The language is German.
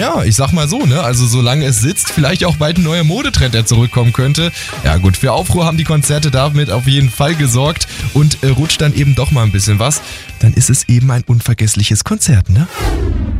Naja, ich sag mal so, ne? Also solange es sitzt, vielleicht auch bald ein neuer Modetrend, der zurückkommen könnte. Ja gut, für Aufruhr haben die Konzerte damit auf jeden Fall gesorgt und rutscht dann eben doch mal ein bisschen was, dann ist es eben ein unvergessliches Konzert, ne?